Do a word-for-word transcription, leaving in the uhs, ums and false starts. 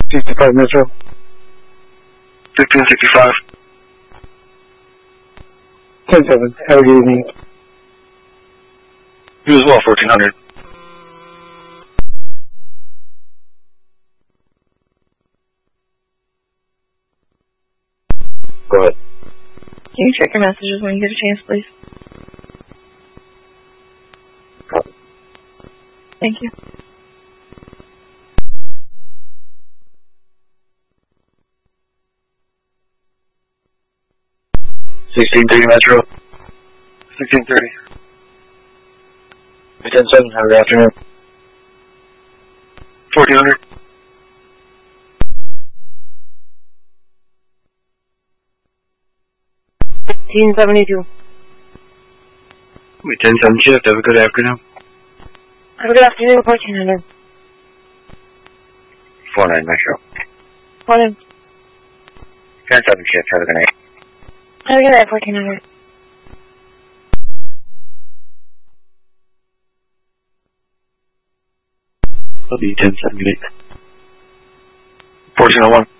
sixty-five Metro. fifteen sixty-five. ten seven. Have a good evening. You as well, fourteen hundred. Go ahead. Can you check your messages when you get a chance, please? Copy. Thank you. sixteen thirty Metro. sixteen thirty. ten seven. Have a good afternoon. fourteen hundred. fifteen seventy-two. We ten seven shift. Have a good afternoon. Have a good afternoon, fourteen hundred. four nine Metro. Morning. ten seven shift. Have a good night. Have a good night, fourteen hundred. W ten seventy-eight. fourteen oh one.